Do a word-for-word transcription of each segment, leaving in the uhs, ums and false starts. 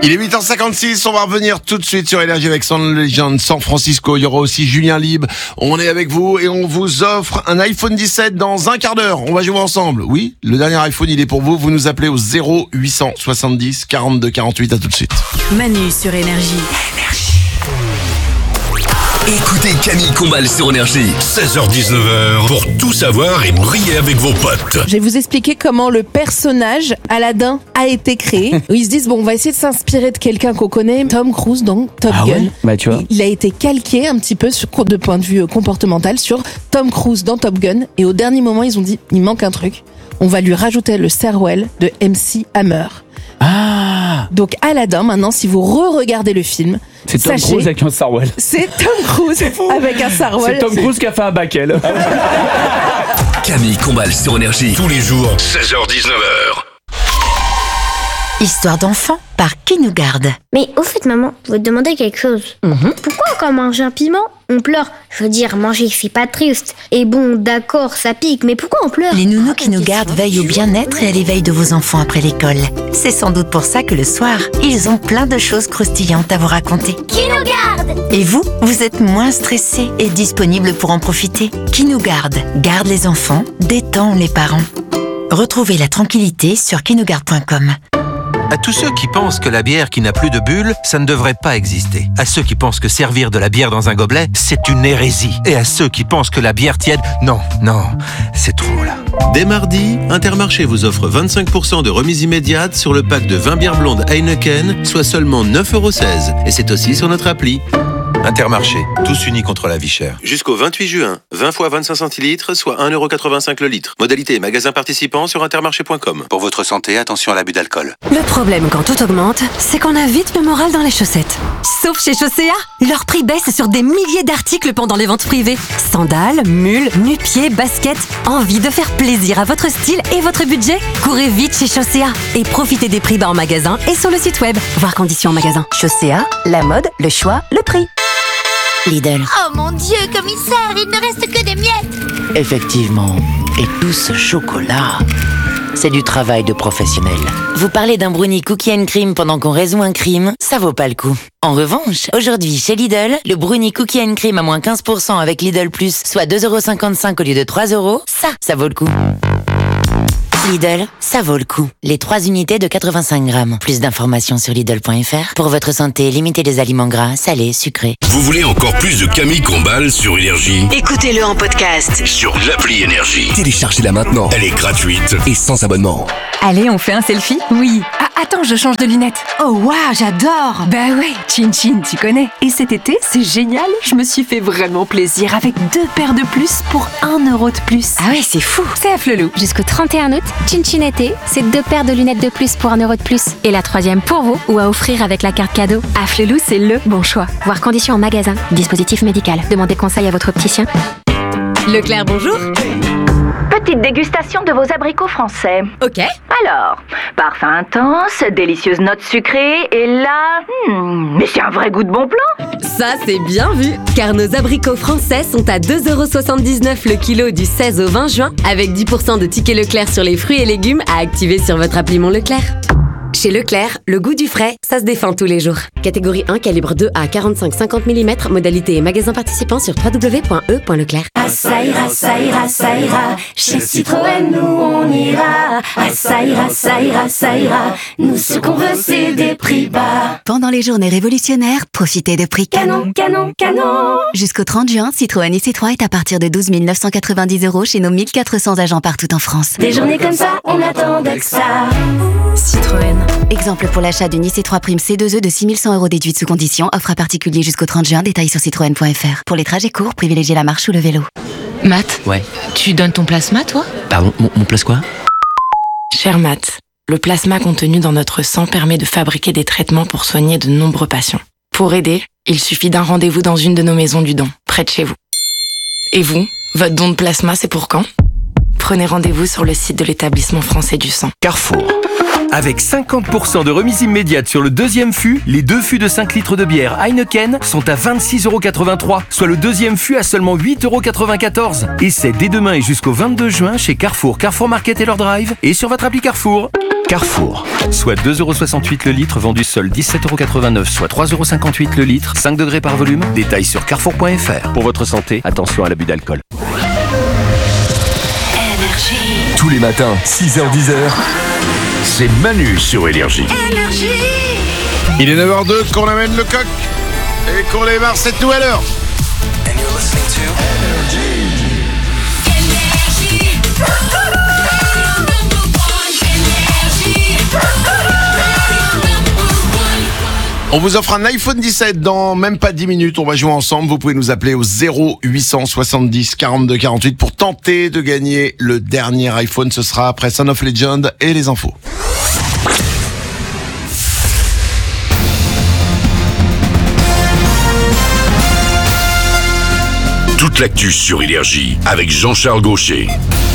Il est huit heures cinquante-six, on va revenir tout de suite sur Énergie avec Sound Legend San Francisco. Il y aura aussi Julien Libre. On est avec vous et on vous offre un iPhone dix-sept dans un quart d'heure. On va jouer ensemble. Oui, le dernier iPhone, il est pour vous. Vous nous appelez au zéro huit cent soixante-dix quarante-deux quarante-huit. À tout de suite. Manu sur Énergie. Énergie. Écoutez Camille Combal sur Énergie. seize heures dix-neuf heures pour tout savoir et briller avec vos potes. Je vais vous expliquer comment le personnage Aladdin a été créé. Ils se disent, bon, on va essayer de s'inspirer de quelqu'un qu'on connaît, Tom Cruise, donc Top ah Gun. Ouais bah, tu vois. Il a été calqué un petit peu sur, de point de vue comportemental sur Tom Cruise dans Top Gun. Et au dernier moment, ils ont dit, il manque un truc. On va lui rajouter le Sarwell de M C Hammer. Ah. Donc Aladdin, maintenant, si vous re-regardez le film, c'est Tom sachez, Cruise avec un Sarwell. C'est Tom Cruise avec un Sarwell. C'est Tom Cruise qui a fait un Backel. Camille Combal sur Énergie. Tous les jours, seize heures dix-neuf heures. Histoire d'enfant par Qui nous garde. Mais au fait, maman, je vais te demander quelque chose. Mm-hmm. Pourquoi quand on mange un piment, on pleure? Je veux dire, manger, c'est pas triste. Et bon, d'accord, ça pique, mais pourquoi on pleure? Les nounous Qui nous gardent veillent au bien-être et à l'éveil de vos enfants après l'école. C'est sans doute pour ça que le soir, ils ont plein de choses croustillantes à vous raconter. Qui nous garde? Et vous, vous êtes moins stressés et disponibles pour en profiter. Qui nous garde garde les enfants, détend les parents. Retrouvez la tranquillité sur qui nous garde point com. À tous ceux qui pensent que la bière qui n'a plus de bulles, ça ne devrait pas exister. À ceux qui pensent que servir de la bière dans un gobelet, c'est une hérésie. Et à ceux qui pensent que la bière tiède, non, non, c'est trop là. Dès mardi, Intermarché vous offre vingt-cinq pour cent de remise immédiate sur le pack de vingt bières blondes Heineken, soit seulement neuf euros seize. Et c'est aussi sur notre appli. Intermarché, tous unis contre la vie chère. Jusqu'au vingt-huit juin, vingt fois vingt-cinq centilitres, soit un euro quatre-vingt-cinq le litre. Modalité et magasin participant sur intermarché point com. Pour votre santé, attention à l'abus d'alcool. Le problème quand tout augmente, c'est qu'on a vite le moral dans les chaussettes. Sauf chez Chaussea, leur prix baisse sur des milliers d'articles pendant les ventes privées. Sandales, mules, nu-pieds, baskets. Envie de faire plaisir à votre style et votre budget? Courez vite chez Chaussea et profitez des prix bas en magasin et sur le site web. Voir conditions en magasin. Chaussea, la mode, le choix, le prix. Lidl. Oh mon Dieu, commissaire, il ne reste que des miettes. Effectivement. Et tout ce chocolat, c'est du travail de professionnel. Vous parlez d'un brownie cookie and cream pendant qu'on résout un crime, ça vaut pas le coup. En revanche, aujourd'hui chez Lidl, le brownie cookie and cream à moins quinze pour cent avec Lidl Plus, soit deux euros cinquante-cinq au lieu de trois euros, ça, ça vaut le coup. Lidl, ça vaut le coup. Les trois unités de quatre-vingt-cinq grammes. Plus d'informations sur Lidl point F R. Pour votre santé, limitez les aliments gras, salés, sucrés. Vous voulez encore plus de Camille Combal sur Énergie? Écoutez-le en podcast Sur l'appli Énergie. Téléchargez-la maintenant. Elle est gratuite Et sans abonnement. Allez, on fait un selfie? Oui. Ah, attends, je change de lunettes. Oh, waouh, j'adore. Bah ouais, Chin Chin, tu connais. Et cet été, c'est génial. Je me suis fait vraiment plaisir avec deux paires de plus pour un euro de plus. Ah ouais, c'est fou. C'est à Flelou. Jusqu'au trente et un août, Chin Chin été, c'est deux paires de lunettes de plus pour un euro de plus. Et la troisième pour vous, ou à offrir avec la carte cadeau. À Flelou, c'est le bon choix. Voir conditions en magasin. Dispositif médical. Demandez conseil à votre opticien. Leclerc, bonjour. Petite dégustation de vos abricots français. Ok. Alors, parfum intense, délicieuse note sucrée, et là... Hmm, mais c'est un vrai goût de bon plan. Ça, c'est bien vu, car nos abricots français sont à deux euros soixante-dix-neuf le kilo du seize au vingt juin, avec dix pour cent de tickets Leclerc sur les fruits et légumes à activer sur votre appli Mon Leclerc. Chez Leclerc, le goût du frais, ça se défend tous les jours. Catégorie un, calibre deux à quarante-cinq à cinquante millimètres, modalité et magasin participant sur w w w point e point leclerc. Ah ça ira, ça ira, ça ira, chez Citroën nous on ira. Ah ça ira, ça ira, ça ira, nous ce qu'on veut c'est des prix bas. Pendant les journées révolutionnaires, profitez de prix canon, canon, canon. Jusqu'au trente juin, Citroën I C trois est à partir de douze mille neuf cent quatre-vingt-dix euros chez nos mille quatre cents agents partout en France. Des journées comme ça, on attendait que ça. Citroën. Exemple pour l'achat d'une I C trois Prime C deux E de six mille cent euros déduite sous condition. Offre à particulier jusqu'au trente juin. Détails sur citroën point F R. Pour les trajets courts, privilégiez la marche ou le vélo. Matt, Ouais. tu donnes ton plasma, toi? Pardon, mon, mon place quoi? Cher Matt, le plasma contenu dans notre sang permet de fabriquer des traitements pour soigner de nombreux patients. Pour aider, il suffit d'un rendez-vous dans une de nos maisons du don, près de chez vous. Et vous, votre don de plasma, c'est pour quand? Prenez rendez-vous sur le site de l'établissement français du sang. Carrefour. Avec cinquante pour cent de remise immédiate sur le deuxième fût, les deux fûts de cinq litres de bière Heineken sont à vingt-six euros quatre-vingt-trois, soit le deuxième fût à seulement huit euros quatre-vingt-quatorze. Et c'est dès demain et jusqu'au vingt-deux juin chez Carrefour, Carrefour Market et leur drive et sur votre appli Carrefour. Carrefour. Soit deux euros soixante-huit le litre, vendu seul dix-sept euros quatre-vingt-neuf, soit trois euros cinquante-huit le litre, cinq degrés par volume. Détail sur carrefour point f r. Pour votre santé, attention à l'abus d'alcool. Tous les matins, six heures dix heures. C'est Manu sur Énergie. Il est neuf heures deux qu'on amène le coq et qu'on démarre cette nouvelle heure. On vous offre un iPhone dix-sept dans même pas dix minutes. On va jouer ensemble. Vous pouvez nous appeler au zéro huit cent soixante-dix quarante-deux quarante-huit pour tenter de gagner le dernier iPhone. Ce sera après Son of Legend et les infos. Toute l'actu sur Énergie avec Jean-Charles Gaucher.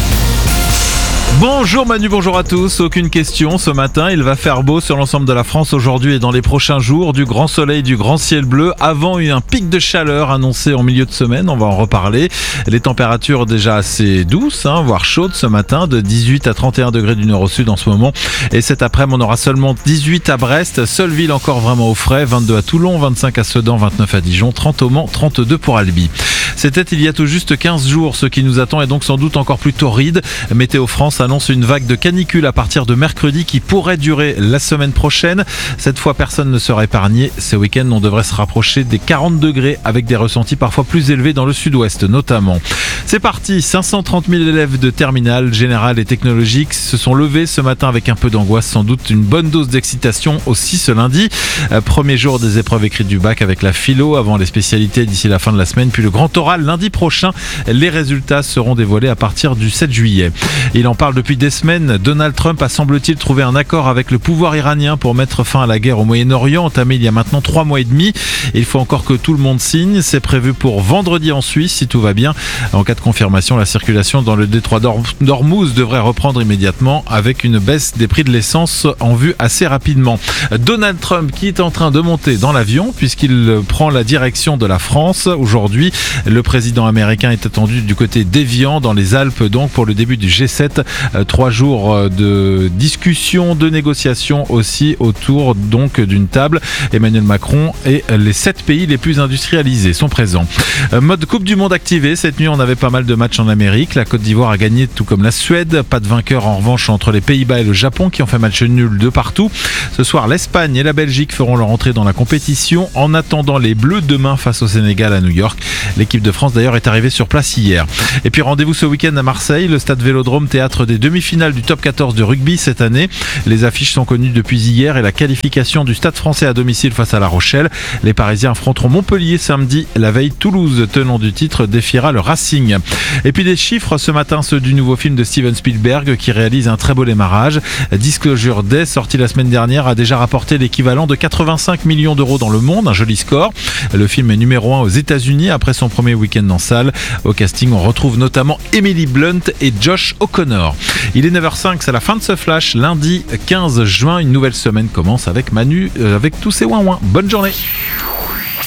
Bonjour Manu, bonjour à tous. Aucune question ce matin, il va faire beau sur l'ensemble de la France aujourd'hui et dans les prochains jours. Du grand soleil, du grand ciel bleu, avant un pic de chaleur annoncé en milieu de semaine, on va en reparler. Les températures déjà assez douces, hein, voire chaudes ce matin, de dix-huit à trente et un degrés du nord au sud en ce moment. Et cet après-midi, on aura seulement dix-huit à Brest, seule ville encore vraiment au frais, vingt-deux à Toulon, vingt-cinq à Sedan, vingt-neuf à Dijon, trente au Mans, trente-deux pour Albi. C'était il y a tout juste quinze jours, ce qui nous attend est donc sans doute encore plus torride. Météo France annonce une vague de canicule à partir de mercredi qui pourrait durer la semaine prochaine. Cette fois, personne ne sera épargné. Ce week-end, on devrait se rapprocher des quarante degrés avec des ressentis parfois plus élevés dans le sud-ouest notamment. C'est parti, cinq cent trente mille élèves de terminale, générale et technologique se sont levés ce matin avec un peu d'angoisse, sans doute une bonne dose d'excitation aussi ce lundi. Premier jour des épreuves écrites du bac avec la philo avant les spécialités d'ici la fin de la semaine, puis le grand oral lundi prochain. Les résultats seront dévoilés à partir du sept juillet. Il en parle depuis des semaines. Donald Trump a semble-t-il trouvé un accord avec le pouvoir iranien pour mettre fin à la guerre au Moyen-Orient, entamée il y a maintenant trois mois et demi. Il faut encore que tout le monde signe. C'est prévu pour vendredi en Suisse, si tout va bien. En cas de confirmation, la circulation dans le détroit d'Ormuz devrait reprendre immédiatement avec une baisse des prix de l'essence en vue assez rapidement. Donald Trump qui est en train de monter dans l'avion puisqu'il prend la direction de la France aujourd'hui. Le président américain est attendu du côté d'Évian dans les Alpes donc pour le début du G sept. Trois jours de discussion, de négociations aussi autour donc d'une table. Emmanuel Macron et les sept pays les plus industrialisés sont présents. Mode Coupe du Monde activé. Cette nuit, on avait pas mal de matchs en Amérique. La Côte d'Ivoire a gagné tout comme la Suède. Pas de vainqueur en revanche entre les Pays-Bas et le Japon qui ont fait match nul de partout. Ce soir, l'Espagne et la Belgique feront leur entrée dans la compétition en attendant les Bleus demain face au Sénégal à New York. L'équipe de France d'ailleurs est arrivée sur place hier. Et puis rendez-vous ce week-end à Marseille, le stade Vélodrome, théâtre des demi-finales du top quatorze de rugby cette année. Les affiches sont connues depuis hier et la qualification du Stade français à domicile face à La Rochelle. Les Parisiens affronteront Montpellier samedi. La veille, Toulouse, tenant du titre, défiera le Racing. Et puis des chiffres ce matin, ceux du nouveau film de Steven Spielberg qui réalise un très beau démarrage. Disclosure Day, sorti la semaine dernière, a déjà rapporté l'équivalent de quatre-vingt-cinq millions d'euros dans le monde, un joli score. Le film est numéro un aux États-Unis après son premier week-end en salle. Au casting, on retrouve notamment Emily Blunt et Josh O'Connor. Il est neuf heures cinq, c'est la fin de ce flash. Lundi quinze juin, une nouvelle semaine commence avec Manu, euh, avec tous ses ouin-ouin. Bonne journée.